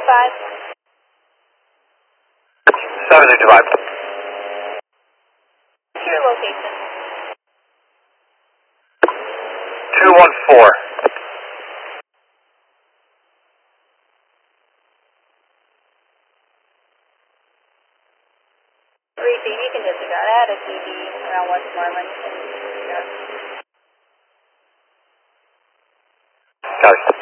765. Your location. 214. Repeat, you can disregard. I had a TV around Westmoreland. Got it.